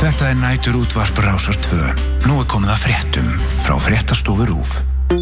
Þetta nætur útvarp Rásar 2. Nú komið að fréttum frá fréttastofu RÚV.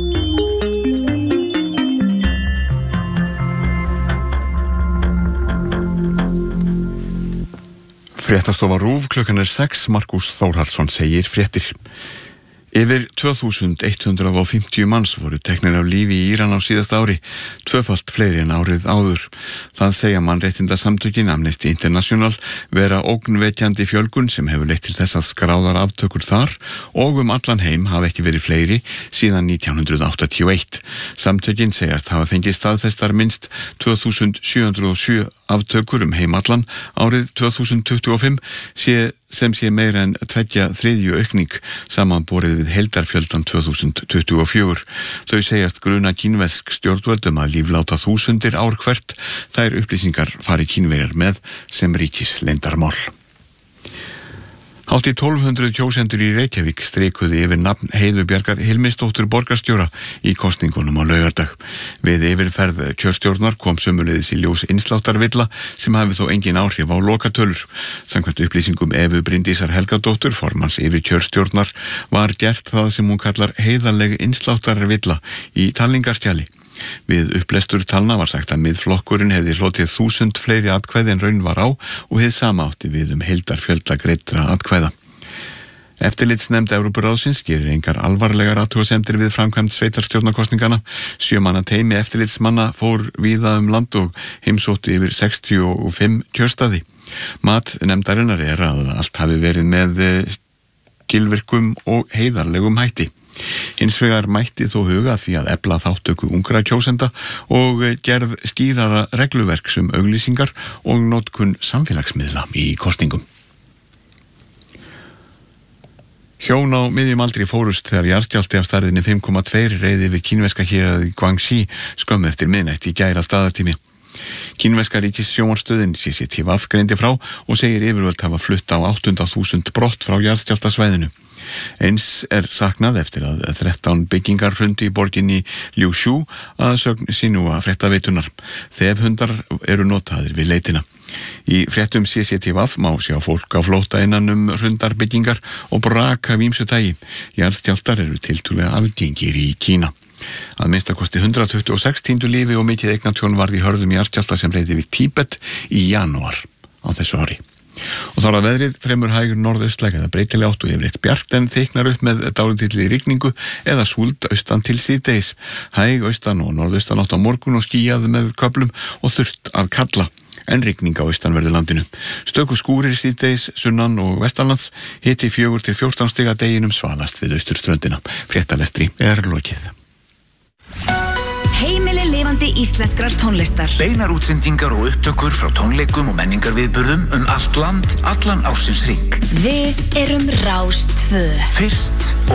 Fréttastofa RÚV, klukkan 6, Markus Þórhallsson segir fréttir. Yfir 2150 manns voru teknir af lífi í Íran á síðasta ári, tvöfalt fleiri en árið áður. Það segja mannréttindasamtökin Amnesty International vera ógnvekjandi fjölgun sem hefur leitt til þess að skráðar aftökur þar og allan heim hafa ekki verið fleiri síðan 1981. Samtökin segjast hafa fengið staðfestar minnst 2707 aftökur heim allan árið 2025 sem sé meira en 2/3 aukning samanborið við heildarfjöldan 2024. Þau segjast gruna kínversk stjórnvöldum að lífláta þúsundir ár hvert. Þær upplýsingar fari Kínverjar með sem ríkisleyndarmál. Hátt í 1200 kjósendur í Reykjavík strikuðu yfir nafn Heiðu Bjargar Hilmisdóttur borgarstjóra í kosningunum á laugardag. Við yfirferð kjörstjórnar kom sömuleiðis í ljós innsláttarvilla sem hafi þó engin áhrif á lokatölur. Samkvæmt upplýsingum Evu Bryndísar Helgadóttur, formanns yfir kjörstjórnar, var gert það sem hún kallar heiðarleg innsláttarvilla í talningarskjali. Við upplestur talna var sagt að miðflokkurinn hefði hlotið 1000 fleiri atkvæði en raun var á og hið sama átti við heildarfjölda greiddra atkvæða. Eftirlitsnefnd Evrópuráðsins gerir engar alvarlegar athugasemdir við framkvæmd sveitarstjórnarkosningana. 7 manna teymi eftirlitsmanna fór víða land og heimsóttu yfir 65 kjörstaði. Mat nefndarinnar að allt hafi verið með skilvirkum og heiðarlegum hætti. Hins vegar mætti þó huga því að efla þáttöku ungra kjósenda og gerð skýrara regluverks auglýsingar og notkun samfélagsmiðla í kosningum. Hjón á miðjum aldri fórust þegar jarðskjálfti af stærðinni 5,2 reið yfir kínverska héraðið Guangxi skömmu eftir miðnætti í gær að staðartími. Kínverska ríkissjónvarsstöðin CCTV greindi frá og segir yfirvöld hafa flutt á 800.000 brott frá jarðskjálftasvæðinu. Eins saknað eftir að 13 byggingar hrundi í borginni Liuxiu að sögn Xinhua fréttaveitunar. Þefhundar eru notaðir við leitina. Í fréttum CCTV má sjá fólk á flótta innan hrundar byggingar og braka af ýmsu tagi. Jarðskjálftar eru tiltölulega algengir í Kína. Að minnstakosti 126 týndu lífi og mikið eignatjón varð í hörðum jarðskjálfta sem reið yfir Tíbet í janúar á þessu ári. Og þá er að veðrið fremur hægur norðaustlæg eða breytileg átt og yfirleitt bjart en þyknar upp með dálítilli rigningu eða súld austan til síðdegis. Hæg austan og norðaustan átt á morgun og skýjað með köflum og þurrt að kalla. En rigning á austanverðu landinu. Stöku skúrir síðdegis, sunnan og vestanlands, hiti 4 til 14 stiga deginum svalast við austurströndina. Fréttalestri lokið. Heimili lifandi íslenskrar tónlistar. Beinar útsendingar og upptökur frá tónleikum og menningarviðburðum allt land, allan ársins hring. Við erum Rás 2. Fyrst